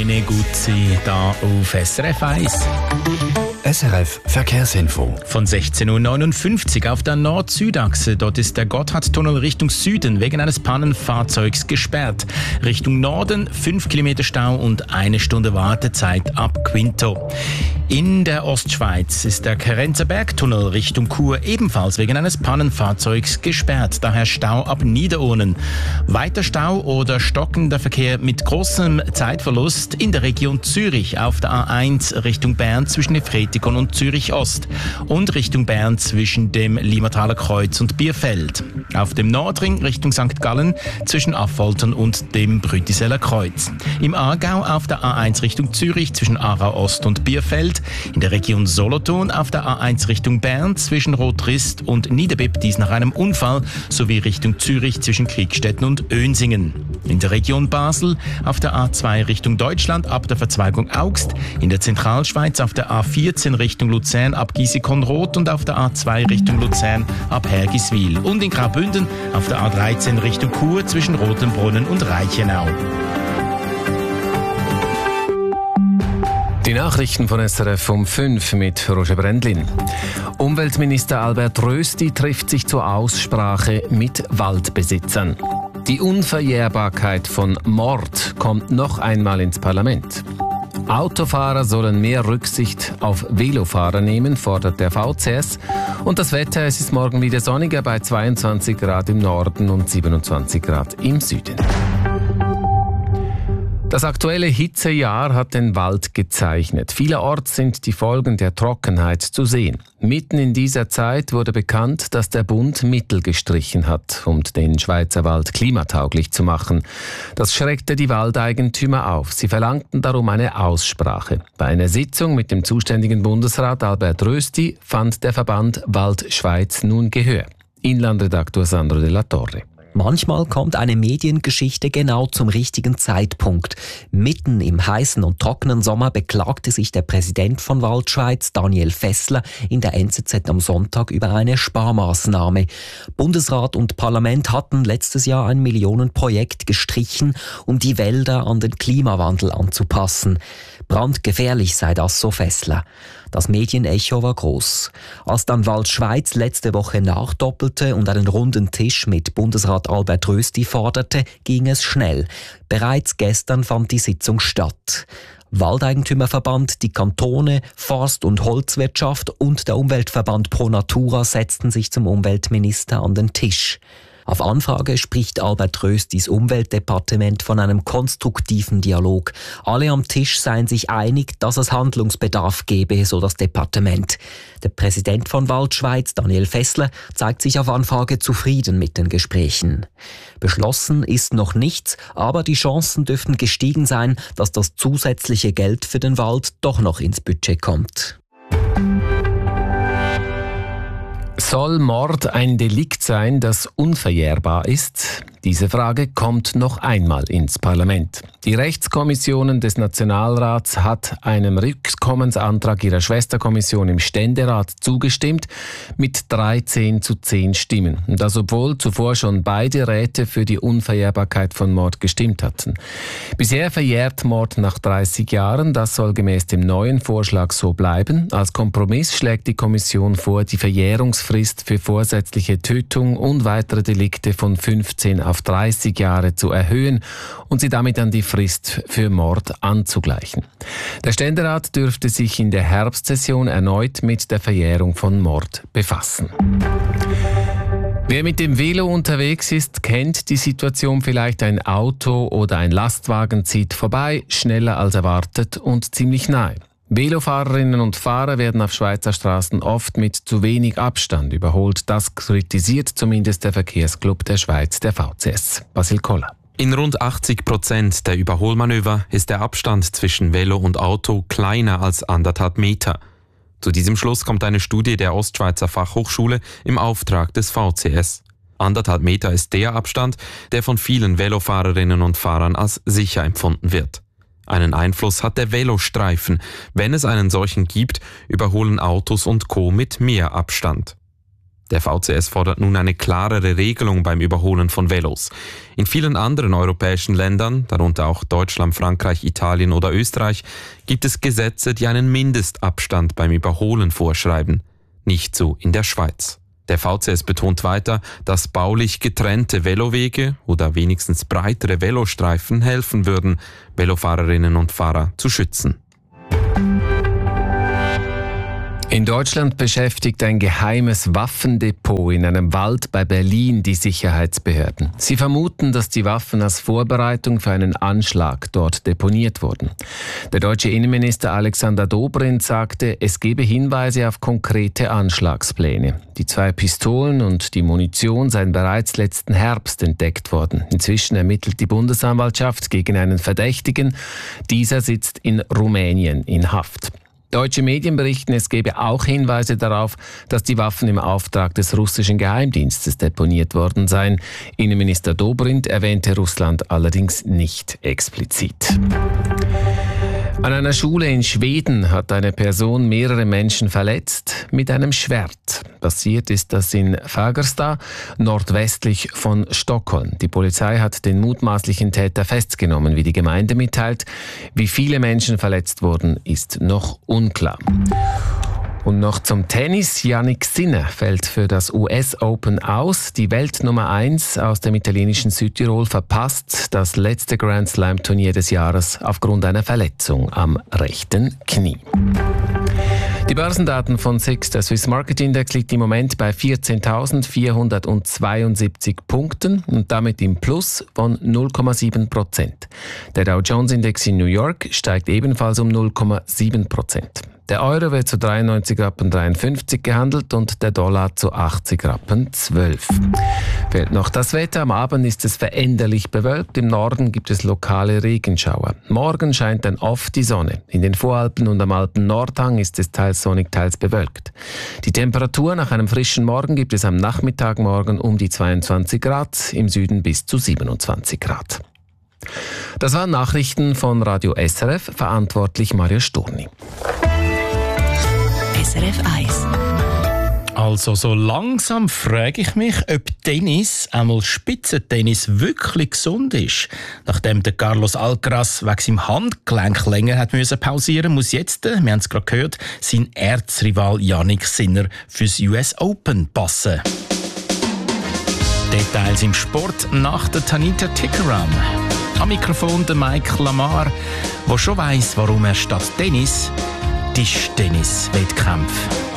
Bene Guzzi da auf SRF 1. SRF Verkehrsinfo. Von 16.59 Uhr auf der Nord-Süd-Achse. Dort ist der Gotthardtunnel Richtung Süden wegen eines Pannenfahrzeugs gesperrt. Richtung Norden 5 Kilometer Stau und 1 Stunde Wartezeit ab Quinto. In der Ostschweiz ist der Kerenzer Bergtunnel Richtung Chur ebenfalls wegen eines Pannenfahrzeugs gesperrt. Daher Stau ab Niederurnen. Weiter Stau oder stockender Verkehr mit großem Zeitverlust in der Region Zürich auf der A1 Richtung Bern zwischen Efretikon und Zürich Ost und Richtung Bern zwischen dem Limataler Kreuz und Bierfeld. Auf dem Nordring Richtung St. Gallen zwischen Affoltern und dem Brütiseller Kreuz. Im Aargau auf der A1 Richtung Zürich zwischen Aarau Ost und Bierfeld. In der Region Solothurn auf der A1 Richtung Bern zwischen Rotrist und Niederbipp, dies nach einem Unfall, sowie Richtung Zürich zwischen Kriegstetten und Önsingen. In der Region Basel auf der A2 Richtung Deutschland ab der Verzweigung Augst, in der Zentralschweiz auf der A14 Richtung Luzern ab Giesecon-Roth und auf der A2 Richtung Luzern ab Hergiswil und in Graubünden auf der A13 Richtung Chur zwischen Rotenbrunnen und Reichenau. Die Nachrichten von SRF um 5 mit Roger Brändlin. Umweltminister Albert Rösti trifft sich zur Aussprache mit Waldbesitzern. Die Unverjährbarkeit von Mord kommt noch einmal ins Parlament. Autofahrer sollen mehr Rücksicht auf Velofahrer nehmen, fordert der VCS. Und das Wetter, es ist morgen wieder sonniger bei 22 Grad im Norden und 27 Grad im Süden. Das aktuelle Hitzejahr hat den Wald gezeichnet. Vielerorts sind die Folgen der Trockenheit zu sehen. Mitten in dieser Zeit wurde bekannt, dass der Bund Mittel gestrichen hat, um den Schweizer Wald klimatauglich zu machen. Das schreckte die Waldeigentümer auf. Sie verlangten darum eine Aussprache. Bei einer Sitzung mit dem zuständigen Bundesrat Albert Rösti fand der Verband Wald Schweiz nun Gehör. Inlandredaktor Sandro de la Torre. Manchmal kommt eine Mediengeschichte genau zum richtigen Zeitpunkt. Mitten im heißen und trockenen Sommer beklagte sich der Präsident von Waldschweiz, Daniel Fessler, in der NZZ am Sonntag über eine Sparmaßnahme. Bundesrat und Parlament hatten letztes Jahr ein Millionenprojekt gestrichen, um die Wälder an den Klimawandel anzupassen. Brandgefährlich sei das, so Fessler. Das Medienecho war groß. Als dann Waldschweiz letzte Woche nachdoppelte und einen runden Tisch mit Bundesrat Albert Rösti forderte, ging es schnell. Bereits gestern fand die Sitzung statt. Waldeigentümerverband, die Kantone, Forst- und Holzwirtschaft und der Umweltverband Pro Natura setzten sich zum Umweltminister an den Tisch. Auf Anfrage spricht Albert Röstis Umweltdepartement von einem konstruktiven Dialog. Alle am Tisch seien sich einig, dass es Handlungsbedarf gebe, so das Departement. Der Präsident von Waldschweiz, Daniel Fessler, zeigt sich auf Anfrage zufrieden mit den Gesprächen. Beschlossen ist noch nichts, aber die Chancen dürften gestiegen sein, dass das zusätzliche Geld für den Wald doch noch ins Budget kommt. Soll Mord ein Delikt sein, das unverjährbar ist? Diese Frage kommt noch einmal ins Parlament. Die Rechtskommissionen des Nationalrats hat einem Rückkommensantrag ihrer Schwesterkommission im Ständerat zugestimmt mit 13:10 Stimmen. Das obwohl zuvor schon beide Räte für die Unverjährbarkeit von Mord gestimmt hatten. Bisher verjährt Mord nach 30 Jahren. Das soll gemäß dem neuen Vorschlag so bleiben. Als Kompromiss schlägt die Kommission vor, die Verjährungsfrist für vorsätzliche Tötung und weitere Delikte von 15 auf 30 Jahre zu erhöhen und sie damit an die Frist für Mord anzugleichen. Der Ständerat dürfte sich in der Herbstsession erneut mit der Verjährung von Mord befassen. Wer mit dem Velo unterwegs ist, kennt die Situation vielleicht. Ein Auto oder ein Lastwagen zieht vorbei, schneller als erwartet und ziemlich nahe. Velofahrerinnen und Fahrer werden auf Schweizer Straßen oft mit zu wenig Abstand überholt. Das kritisiert zumindest der Verkehrsclub der Schweiz, der VCS. Basil Koller. In rund 80% der Überholmanöver ist der Abstand zwischen Velo und Auto kleiner als 1,5 Meter. Zu diesem Schluss kommt eine Studie der Ostschweizer Fachhochschule im Auftrag des VCS. 1,5 Meter ist der Abstand, der von vielen Velofahrerinnen und Fahrern als sicher empfunden wird. Einen Einfluss hat der Velostreifen. Wenn es einen solchen gibt, überholen Autos und Co. mit mehr Abstand. Der VCS fordert nun eine klarere Regelung beim Überholen von Velos. In vielen anderen europäischen Ländern, darunter auch Deutschland, Frankreich, Italien oder Österreich, gibt es Gesetze, die einen Mindestabstand beim Überholen vorschreiben. Nicht so in der Schweiz. Der VCS betont weiter, dass baulich getrennte Velowege oder wenigstens breitere Velostreifen helfen würden, Velofahrerinnen und Fahrer zu schützen. In Deutschland beschäftigt ein geheimes Waffendepot in einem Wald bei Berlin die Sicherheitsbehörden. Sie vermuten, dass die Waffen als Vorbereitung für einen Anschlag dort deponiert wurden. Der deutsche Innenminister Alexander Dobrindt sagte, es gebe Hinweise auf konkrete Anschlagspläne. Die 2 Pistolen und die Munition seien bereits letzten Herbst entdeckt worden. Inzwischen ermittelt die Bundesanwaltschaft gegen einen Verdächtigen. Dieser sitzt in Rumänien in Haft. Deutsche Medien berichten, es gebe auch Hinweise darauf, dass die Waffen im Auftrag des russischen Geheimdienstes deponiert worden seien. Innenminister Dobrindt erwähnte Russland allerdings nicht explizit. An einer Schule in Schweden hat eine Person mehrere Menschen verletzt mit einem Schwert. Passiert ist das in Fagersta, nordwestlich von Stockholm. Die Polizei hat den mutmaßlichen Täter festgenommen, wie die Gemeinde mitteilt. Wie viele Menschen verletzt wurden, ist noch unklar. Und noch zum Tennis. Jannik Sinner fällt für das US Open aus. Die Weltnummer 1 aus dem italienischen Südtirol verpasst das letzte Grand Slam Turnier des Jahres aufgrund einer Verletzung am rechten Knie. Die Börsendaten von SIX, der Swiss Market Index, liegt im Moment bei 14.472 Punkten und damit im Plus von 0,7%. Der Dow Jones Index in New York steigt ebenfalls um 0,7%. Der Euro wird zu 93,53 Rappen gehandelt und der Dollar zu 80,12 Rappen. Fehlt noch das Wetter. Am Abend ist es veränderlich bewölkt. Im Norden gibt es lokale Regenschauer. Morgen scheint dann oft die Sonne. In den Voralpen und am Alpen-Nordhang ist es teils sonnig, teils bewölkt. Die Temperatur nach einem frischen Morgen gibt es am Nachmittag morgen um die 22 Grad, im Süden bis zu 27 Grad. Das waren Nachrichten von Radio SRF, verantwortlich Mario Sturni. SRF 1. Also so langsam frage ich mich, ob Tennis, einmal Spitzentennis, wirklich gesund ist. Nachdem der Carlos Alcaraz wegen seinem Handgelenk länger hat pausieren muss jetzt, wir haben es gerade gehört, sein Erzrival Jannik Sinner fürs US Open passen. Details im Sport nach der Tanita Tikaram. Am Mikrofon der Mike Lamar, der schon weiss, warum er statt Tennis Tischtennis-Wettkämpfe